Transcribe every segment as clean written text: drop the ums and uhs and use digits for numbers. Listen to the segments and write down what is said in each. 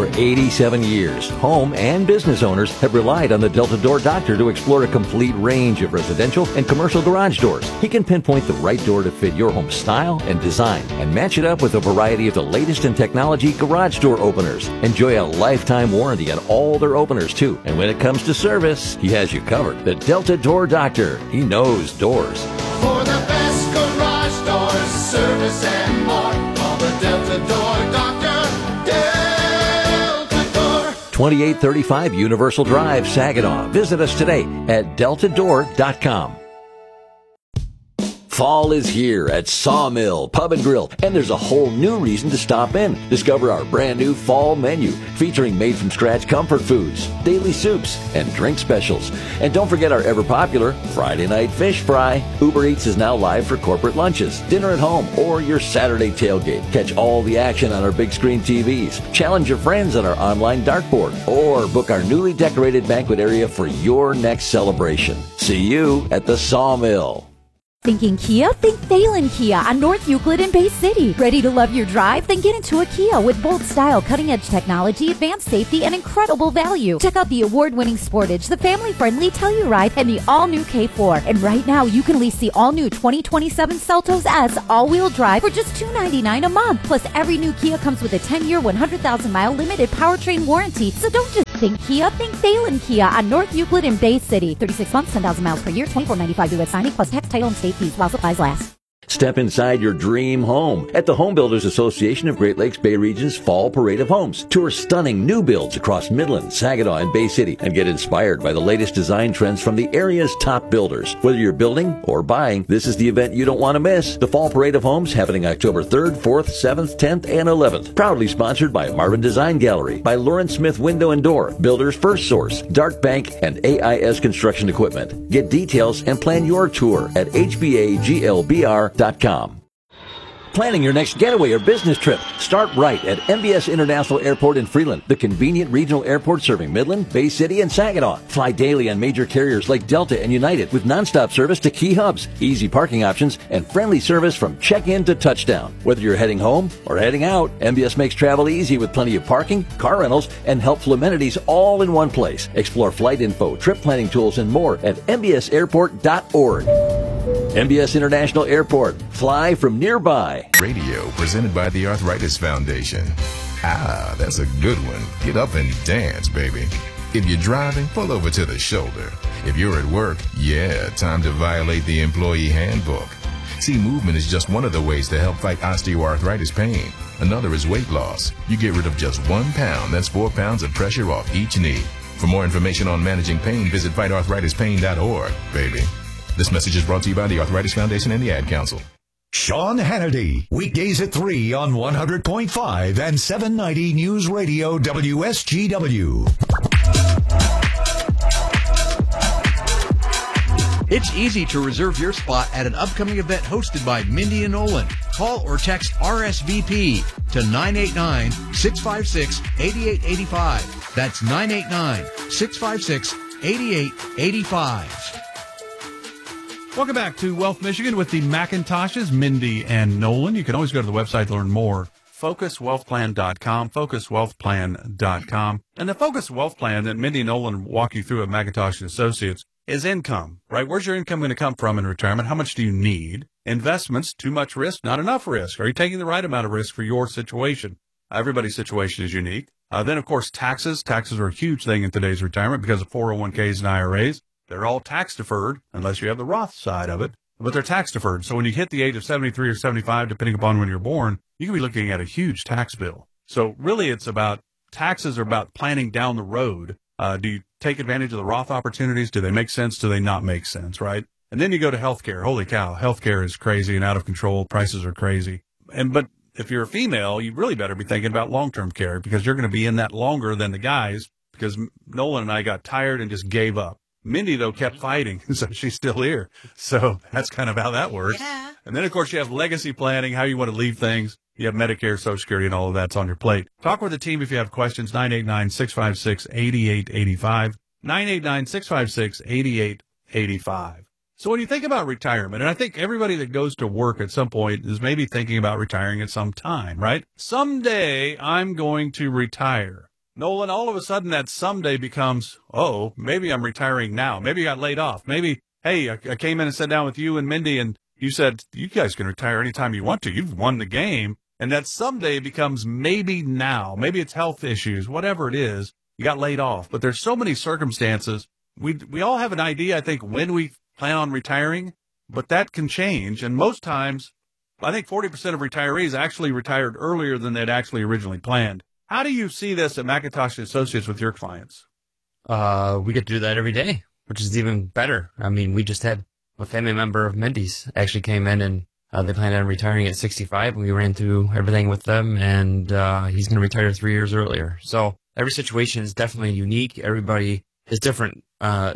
For 87 years, home and business owners have relied on the Delta Door Doctor to explore a complete range of residential and commercial garage doors. He can pinpoint the right door to fit your home style and design and match it up with a variety of the latest in technology garage door openers. Enjoy a lifetime warranty on all their openers, too. And when it comes to service, he has you covered. The Delta Door Doctor. He knows doors. For the best garage doors, service and more, call the Delta Door Doctor. Delta Door. 2835 Universal Drive, Saginaw. Visit us today at deltadoor.com. Fall is here at Sawmill Pub and Grill, and there's a whole new reason to stop in. Discover our brand new fall menu featuring made-from-scratch comfort foods, daily soups, and drink specials. And don't forget our ever-popular Friday night fish fry. Uber Eats is now live for corporate lunches, dinner at home, or your Saturday tailgate. Catch all the action on our big screen TVs. Challenge your friends on our online dartboard, or book our newly decorated banquet area for your next celebration. See you at the Sawmill. Thinking Kia? Think Thalen Kia on North Euclid in Bay City. Ready to love your drive? Then get into a Kia with bold style, cutting-edge technology, advanced safety, and incredible value. Check out the award-winning Sportage, the family-friendly Telluride, and the all-new K4. And right now, you can lease the all-new 2027 Seltos S all-wheel drive for just $299 a month. Plus, every new Kia comes with a 10-year, 100,000-mile limited powertrain warranty. So don't just think Kia, think Thalen Kia on North Euclid in Bay City. 36 months, 10,000 miles per year, $24.95 U.S. signing, plus tax, title, and state fees while supplies last. Step inside your dream home at the Home Builders Association of Great Lakes Bay Region's Fall Parade of Homes. Tour stunning new builds across Midland, Saginaw, and Bay City and get inspired by the latest design trends from the area's top builders. Whether you're building or buying, this is the event you don't want to miss. The Fall Parade of Homes happening October 3rd, 4th, 7th, 10th, and 11th. Proudly sponsored by Marvin Design Gallery, by Lawrence Smith Window and Door, Builders First Source, Dark Bank, and AIS Construction Equipment. Get details and plan your tour at hbaglbr.com. Planning your next getaway or business trip? Start right at MBS International Airport in Freeland, the convenient regional airport serving Midland, Bay City, and Saginaw. Fly daily on major carriers like Delta and United with nonstop service to key hubs, easy parking options, and friendly service from check-in to touchdown. Whether you're heading home or heading out, MBS makes travel easy with plenty of parking, car rentals, and helpful amenities all in one place. Explore flight info, trip planning tools, and more at mbsairport.org. MBS International Airport. Fly from nearby. Radio presented by the Arthritis Foundation. Ah, that's a good one. Get up and dance, baby. If you're driving, pull over to the shoulder. If you're at work, yeah, time to violate the employee handbook. See, movement is just one of the ways to help fight osteoarthritis pain. Another is weight loss. You get rid of just 1 pound. That's 4 pounds of pressure off each knee. For more information on managing pain, visit fightarthritispain.org, baby. This message is brought to you by the Arthritis Foundation and the Ad Council. Sean Hannity, weekdays at 3 on 100.5 and 790 News Radio WSGW. It's easy to reserve your spot at an upcoming event hosted by Mindy and Nolan. Call or text RSVP to 989-656-8885. That's 989-656-8885. Welcome back to Wealth Michigan with the McIntoshes, Mindy and Nolan. You can always go to the website to learn more. FocusWealthPlan.com, FocusWealthPlan.com. And the Focus Wealth Plan that Mindy and Nolan walk you through at McIntosh & Associates is income, right? Where's your income going to come from in retirement? How much do you need? Investments, too much risk, not enough risk. Are you taking the right amount of risk for your situation? Everybody's situation is unique. Then, of course, taxes. Taxes are a huge thing in today's retirement because of 401ks and IRAs. They're all tax deferred unless you have the Roth side of it, but they're tax deferred. So when you hit the age of 73 or 75, depending upon when you're born, you can be looking at a huge tax bill. So really it's about taxes are about planning down the road. Do you take advantage of the Roth opportunities? Do they make sense? Do they not make sense? Right. And then you go to healthcare. Holy cow. Healthcare is crazy and out of control. Prices are crazy. But if you're a female, you really better be thinking about long-term care because you're going to be in that longer than the guys because Nolan and I got tired and just gave up. Mindy, though, kept fighting, so she's still here. So that's kind of how that works. Yeah. And then, of course, you have legacy planning, how you want to leave things. You have Medicare, Social Security, and all of that's on your plate. Talk with the team if you have questions, 989-656-8885, 989-656-8885. So when you think about retirement, and I think everybody that goes to work at some point is maybe thinking about retiring at some time, right? Someday I'm going to retire. Nolan, all of a sudden that someday becomes, oh, maybe I'm retiring now. Maybe I got laid off. Maybe, hey, I came in and sat down with you and Mindy and you said, you guys can retire anytime you want to. You've won the game. And that someday becomes maybe now. Maybe it's health issues, whatever it is. You got laid off. But there's so many circumstances. We all have an idea, I think, when we plan on retiring, but that can change. And most times, I think 40% of retirees actually retired earlier than they'd actually originally planned. How do you see this at McIntosh Associates with your clients? We get to do that every day, which is even better. I mean, we just had a family member of Mindy's actually came in and they planned on retiring at 65. We ran through everything with them, and he's going to retire 3 years earlier. So every situation is definitely unique. Everybody has different,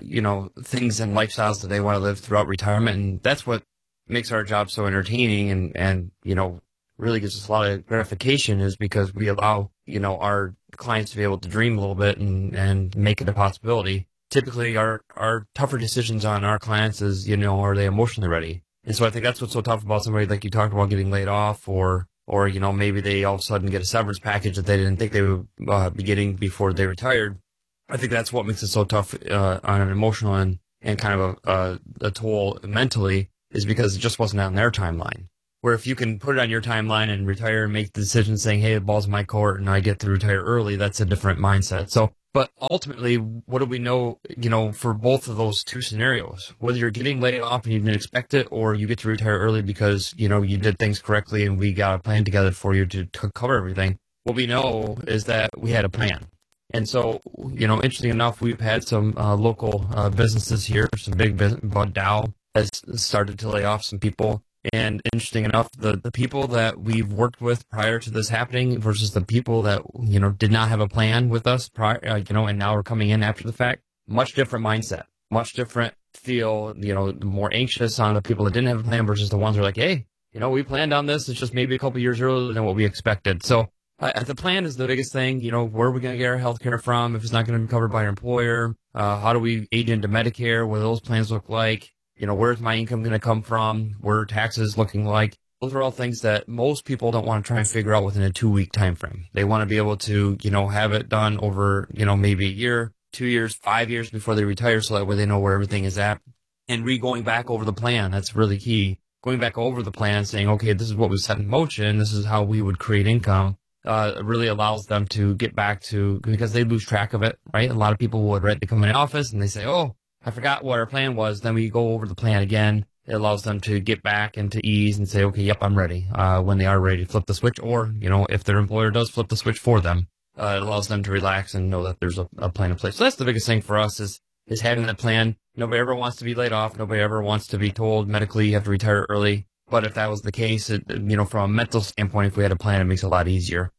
things and lifestyles that they want to live throughout retirement, and that's what makes our job so entertaining and really gives us a lot of gratification is because we allow, our clients to be able to dream a little bit and make it a possibility. Typically, our tougher decisions on our clients is, are they emotionally ready? And so I think that's what's so tough about somebody like you talked about getting laid off or maybe they all of a sudden get a severance package that they didn't think they would be getting before they retired. I think that's what makes it so tough on an emotional and kind of a toll mentally is because it just wasn't on their timeline. Where if you can put it on your timeline and retire and make the decision saying, hey, the ball's in my court and I get to retire early, that's a different mindset. So, but ultimately, what do we know, for both of those two scenarios, whether you're getting laid off and you didn't expect it or you get to retire early because, you did things correctly and we got a plan together for you to cover everything. What we know is that we had a plan. And so, interesting enough, we've had some local businesses here, some big business, Bud Dow has started to lay off some people. And interesting enough, the people that we've worked with prior to this happening versus the people that, did not have a plan with us prior, and now are coming in after the fact, much different mindset, much different feel, more anxious on the people that didn't have a plan versus the ones who are like, hey, we planned on this. It's just maybe a couple years earlier than what we expected. So the plan is the biggest thing. Where are we going to get our health care from if it's not going to be covered by our employer? How do we age into Medicare? What do those plans look like? Where's my income going to come from? Where are taxes looking like? Those are all things that most people don't want to try and figure out within a 2-week time frame. They want to be able to, have it done over, maybe a year, 2 years, 5 years before they retire so that way they know where everything is at. And going back over the plan, that's really key. Going back over the plan, saying, okay, this is what we set in motion. This is how we would create income. Really allows them to get back to, because they lose track of it, right? A lot of people would, right? They come in the office and they say, oh, I forgot what our plan was. Then we go over the plan again. It allows them to get back into ease and say, okay, yep, I'm ready. When they are ready to flip the switch, or, if their employer does flip the switch for them, it allows them to relax and know that there's a plan in place. So that's the biggest thing for us is having that plan. Nobody ever wants to be laid off. Nobody ever wants to be told medically you have to retire early. But if that was the case, from a mental standpoint, if we had a plan, it makes it a lot easier.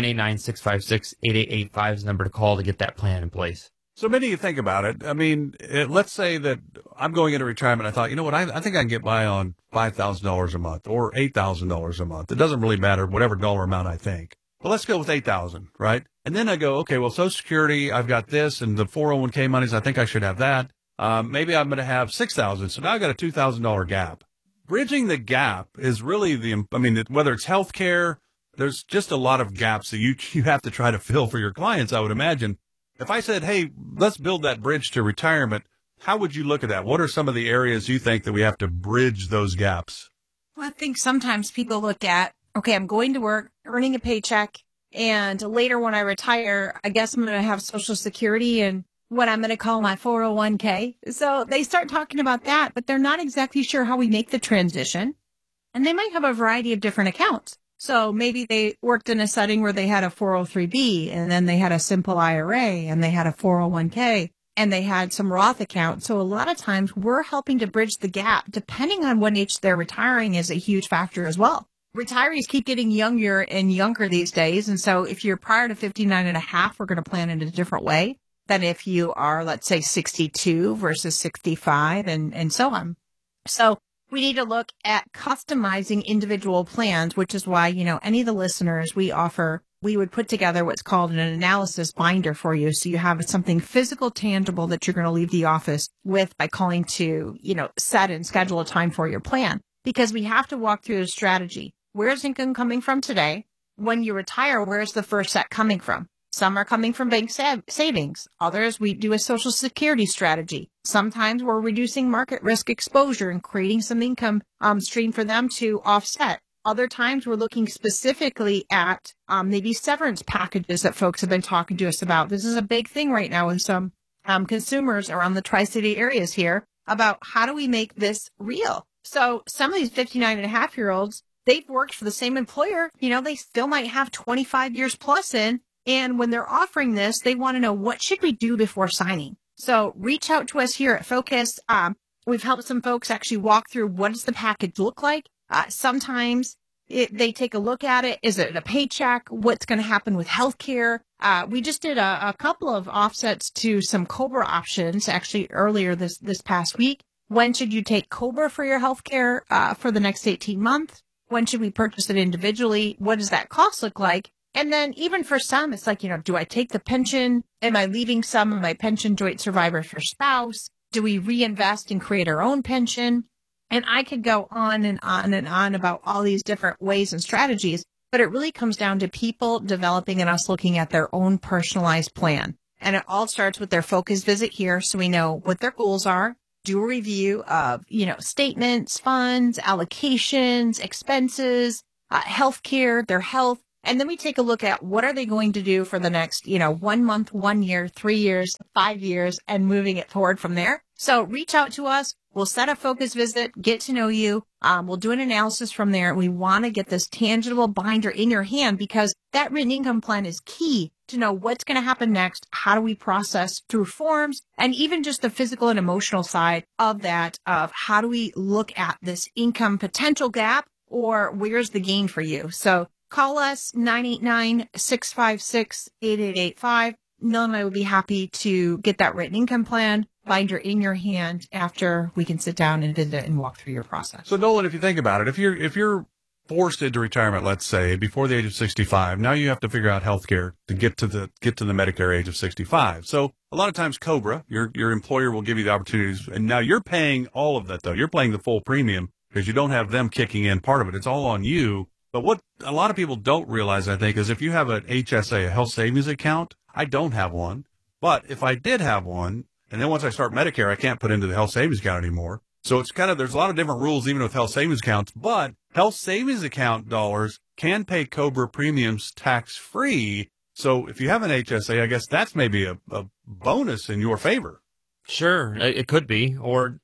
989-656-8885 is the number to call to get that plan in place. So many you think about it. I mean, let's say that I'm going into retirement. I thought, you know what? I think I can get by on $5,000 a month or $8,000 a month. It doesn't really matter, whatever dollar amount I think. But let's go with $8,000, right? And then I go, okay, well, Social Security, I've got this, and the 401k monies, I think I should have that. Maybe I'm going to have $6,000. So now I got a $2,000 gap. Bridging the gap is really whether it's healthcare, there's just a lot of gaps that you have to try to fill for your clients, I would imagine. If I said, hey, let's build that bridge to retirement, how would you look at that? What are some of the areas you think that we have to bridge those gaps? Well, I think sometimes people look at, okay, I'm going to work, earning a paycheck, and later when I retire, I guess I'm going to have Social Security and what I'm going to call my 401k. So they start talking about that, but they're not exactly sure how we make the transition. And they might have a variety of different accounts. So maybe they worked in a setting where they had a 403b and then they had a simple IRA and they had a 401k and they had some Roth accounts. So a lot of times we're helping to bridge the gap. Depending on what age they're retiring is a huge factor as well. Retirees keep getting younger and younger these days. And so if you're prior to 59 and a half, we're going to plan in a different way than if you are, let's say, 62 versus 65 and so on. So we need to look at customizing individual plans, which is why, any of the listeners we would put together what's called an analysis binder for you. So you have something physical, tangible that you're going to leave the office with by calling to, set and schedule a time for your plan, because we have to walk through the strategy. Where's income coming from today? When you retire, where's the first set coming from? Some are coming from bank savings. Others, we do a social security strategy. Sometimes we're reducing market risk exposure and creating some income stream for them to offset. Other times we're looking specifically at maybe severance packages that folks have been talking to us about. This is a big thing right now with some consumers around the Tri-City areas here about how do we make this real? So some of these 59-and-a-half-year-olds, they've worked for the same employer. You know, they still might have 25 years plus in. And when they're offering this, they want to know, what should we do before signing? So reach out to us here at Focus. We've helped some folks actually walk through, what does the package look like? Sometimes they take a look at it. Is it a paycheck? What's going to happen with healthcare? We just did a couple of offsets to some COBRA options actually earlier this past week. When should you take COBRA for your healthcare for the next 18 months? When should we purchase it individually? What does that cost look like? And then even for some, it's like, do I take the pension? Am I leaving some of my pension joint survivor for spouse? Do we reinvest and create our own pension? And I could go on and on and on about all these different ways and strategies, but it really comes down to people developing and us looking at their own personalized plan. And it all starts with their focus visit here, so we know what their goals are, do a review of, statements, funds, allocations, expenses, healthcare, their health. And then we take a look at what are they going to do for the next, 1 month, 1 year, 3 years, 5 years, and moving it forward from there. So reach out to us. We'll set a focus visit, get to know you. We'll do an analysis from there. We want to get this tangible binder in your hand because that written income plan is key to know what's going to happen next. How do we process through forms and even just the physical and emotional side of that, of how do we look at this income potential gap or where's the gain for you? So call us 989-656-8885. Neil and I would be happy to get that written income plan binder in your hand after we can sit down and visit and walk through your process. So Nolan, if you think about it, if you're forced into retirement, let's say before the age of 65, now you have to figure out healthcare to get to the Medicare age of 65. So a lot of times COBRA, your employer will give you the opportunities, and now you're paying all of that though. You're paying the full premium because you don't have them kicking in part of it. It's all on you. But what a lot of people don't realize, I think, is if you have an HSA, a health savings account, I don't have one, but if I did have one, and then once I start Medicare, I can't put into the health savings account anymore. So it's there's a lot of different rules even with health savings accounts, but health savings account dollars can pay COBRA premiums tax-free. So if you have an HSA, I guess that's maybe a bonus in your favor. Sure, it could be, or,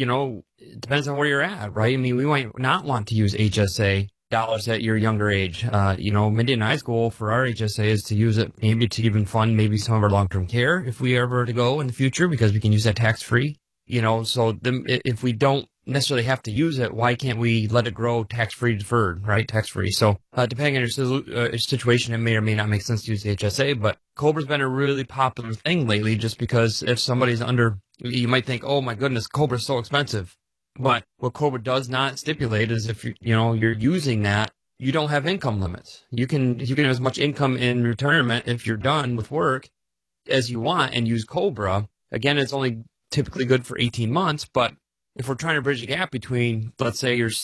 it depends on where you're at, right? I mean, we might not want to use HSA dollars at your younger age. Mindy and I's goal for our HSA is to use it maybe to even fund maybe some of our long-term care if we ever to go in the future, because we can use that tax-free. So if we don't necessarily have to use it, why can't we let it grow tax-free deferred, right? Tax-free. So depending on your situation, it may or may not make sense to use the HSA, but COBRA's been a really popular thing lately just because if somebody's you might think, oh my goodness, COBRA's so expensive. But what COBRA does not stipulate is if you're using that, you don't have income limits. You can have as much income in retirement if you're done with work as you want and use COBRA. Again, it's only typically good for 18 months, but if we're trying to bridge the gap between, let's say you're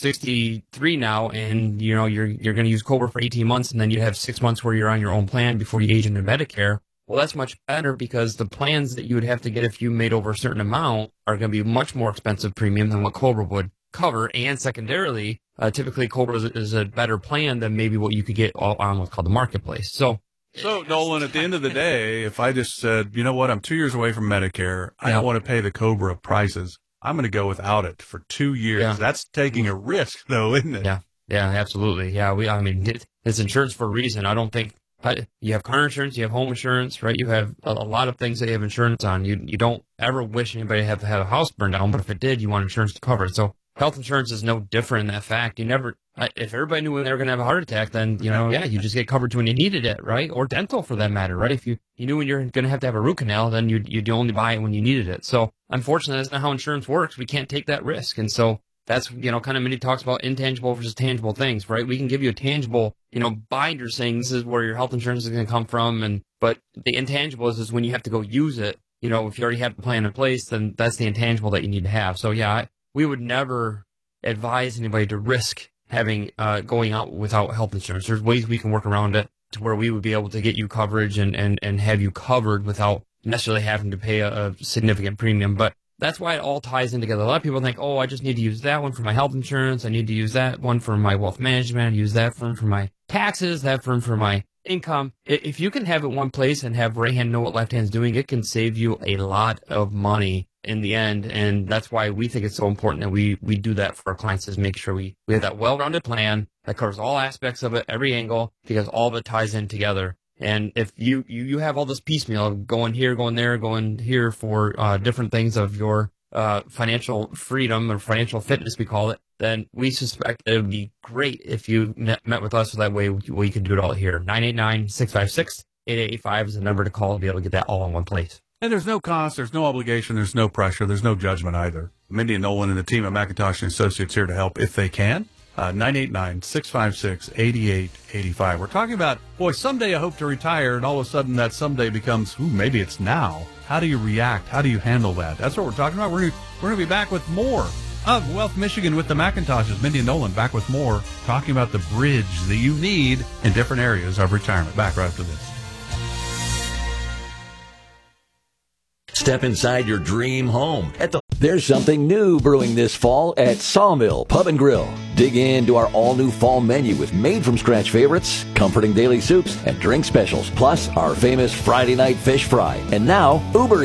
63 now and you're going to use COBRA for 18 months and then you have 6 months where you're on your own plan before you age into Medicare. Well, that's much better because the plans that you would have to get if you made over a certain amount are going to be much more expensive premium than what COBRA would cover. And secondarily, typically COBRA is a better plan than maybe what you could get on what's called the marketplace. So Nolan, at the end of the day, if I just said, you know what, I'm 2 years away from Medicare, I don't want to pay the COBRA prices, I'm going to go without it for 2 years. Yeah. That's taking a risk, though, isn't it? Yeah, absolutely. Yeah, it's insurance for a reason. I don't think. You have car insurance, you have home insurance, right? You have a lot of things that you have insurance on. You don't ever wish anybody to have a house burned down, but if it did, you want insurance to cover it. So health insurance is no different in that fact. If everybody knew when they were going to have a heart attack, then, you just get coverage when you needed it, right? Or dental for that matter, right? If you knew when you're going to have a root canal, then you'd only buy it when you needed it. So unfortunately, that's not how insurance works. We can't take that risk. And so that's, kind of Mindy talks about intangible versus tangible things, right? We can give you a tangible, binder saying this is where your health insurance is going to come from. But the intangible is when you have to go use it. If you already have the plan in place, then that's the intangible that you need to have. So we would never advise anybody to risk having, going out without health insurance. There's ways we can work around it. to where we would be able to get you coverage and have you covered without necessarily having to pay a significant premium. But that's why it all ties in together. A lot of people think, oh, I just need to use that one for my health insurance. I need to use that one for my wealth management. Use that one for my taxes, that one for my income. If you can have it one place and have right hand know what left hand's doing, it can save you a lot of money in the end. And that's why we think it's so important that we do that for our clients, is make sure we have that well-rounded plan that covers all aspects of it, every angle, because all of it ties in together. And if you have all this piecemeal going here, going there, going here for different things of your financial freedom or financial fitness, we call it, then we suspect it would be great if you met with us, so that way we can do it all here. 989-656-8885 is the number to call to be able to get that all in one place. And there's no cost, there's no obligation, there's no pressure, there's no judgment either. Mindy and Nolan and the team at McIntosh & Associates here to help if they can. 989-656-8885. We're talking about, boy, someday I hope to retire, and all of a sudden that someday becomes, maybe it's now. How do you react? How do you handle that? That's what we're talking about. We're going to be back with more of Wealth Michigan with the McIntoshes. Mindy and Nolan back with more, talking about the bridge that you need in different areas of retirement. Back right after this. Step inside your dream home at the... There's something new brewing this fall at Sawmill Pub and Grill. Dig into our all-new fall menu with made-from-scratch favorites, comforting daily soups, and drink specials, plus our famous Friday night fish fry. And now, Uber